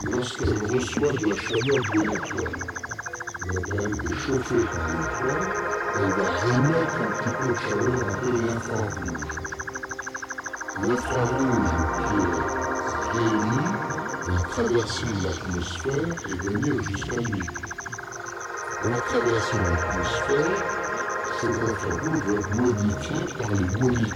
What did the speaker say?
Lorsqu'elle reçoit de la chaleur de l'étoile, la balle est chauffée par l'étoile, elle va émettre un petit peu de chaleur, un peu d'infrarouge. L'infrarouge qui est réuni va traverser l'atmosphère et venir jusqu'à nous. En traversant l'atmosphère, cet infrarouge va être modifié par les molécules